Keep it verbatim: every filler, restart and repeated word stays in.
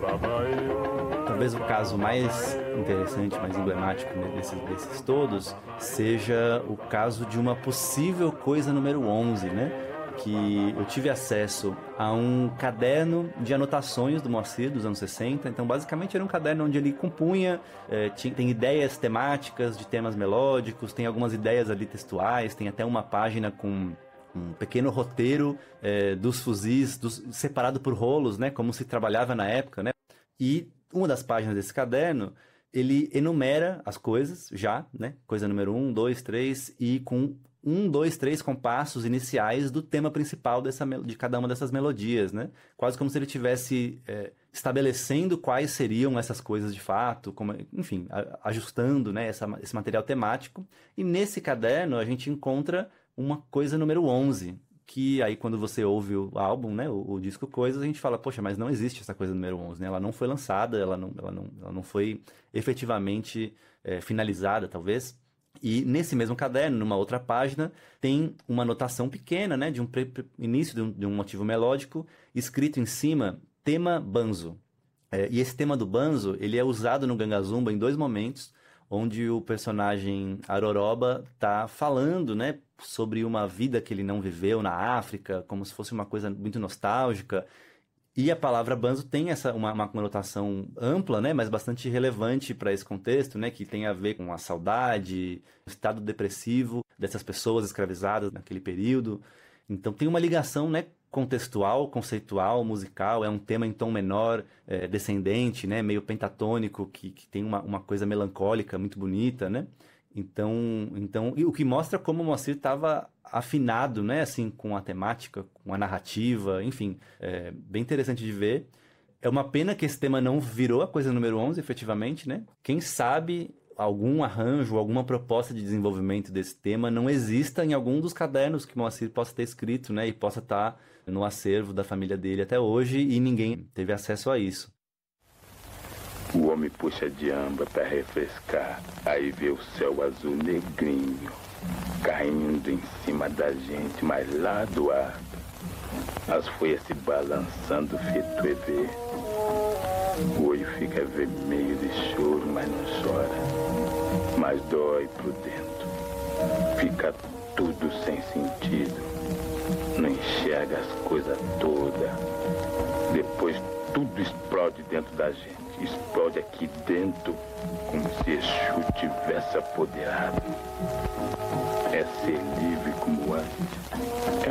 Talvez o caso mais interessante, mais emblemático desses, desses todos, seja o caso de uma possível coisa número onze, né? Que eu tive acesso a um caderno de anotações do Moacir dos anos sessenta. Então, basicamente, era um caderno onde ele compunha, eh, tinha, tem ideias temáticas de temas melódicos, tem algumas ideias ali textuais, tem até uma página com um pequeno roteiro eh, dos fuzis, dos, separado por rolos, né? Como se trabalhava na época, né? E uma das páginas desse caderno, ele enumera as coisas já, né? Coisa número um, dois, três, e com um, dois, três compassos iniciais do tema principal dessa, de cada uma dessas melodias, né? Quase como se ele estivesse é, estabelecendo quais seriam essas coisas de fato, como, enfim, a, ajustando, né, essa, esse material temático. E nesse caderno a gente encontra uma coisa número onze, que aí quando você ouve o álbum, né, o, o disco Coisas, a gente fala, poxa, mas não existe essa coisa número onze, né? Ela não foi lançada, ela não, ela não, ela não foi efetivamente é, finalizada, talvez. E nesse mesmo caderno, numa outra página, tem uma anotação pequena, né, de um pre- pre- início de um, de um motivo melódico, escrito em cima, tema banzo. É, e esse tema do banzo, ele é usado no Ganga Zumba em dois momentos, onde o personagem Aroroba está falando, né, sobre uma vida que ele não viveu na África, como se fosse uma coisa muito nostálgica. E a palavra banzo tem essa, uma, uma conotação ampla, né, mas bastante relevante para esse contexto, né, que tem a ver com a saudade, o estado depressivo dessas pessoas escravizadas naquele período. Então tem uma ligação, né, contextual, conceitual, musical, é um tema em tom menor, é, descendente, né, meio pentatônico, que, que tem uma, uma coisa melancólica muito bonita, né? Então, então, e o que mostra como o Moacir estava afinado, né, assim, com a temática, com a narrativa, enfim, é bem interessante de ver. É uma pena que esse tema não virou a coisa número onze, efetivamente, né? Quem sabe algum arranjo, alguma proposta de desenvolvimento desse tema não exista em algum dos cadernos que o Moacir possa ter escrito, né, e possa estar no acervo da família dele até hoje e ninguém teve acesso a isso. O homem puxa de amba para refrescar, aí vê o céu azul negrinho, caindo em cima da gente, mas lá do ar, as folhas se balançando, feito E V. O olho fica vermelho de choro, mas não chora, mas dói por dentro. Fica tudo sem sentido, não enxerga as coisas todas. Depois tudo explode dentro da gente. Explode aqui dentro, como se Exu tivesse apoderado. É ser livre como antes.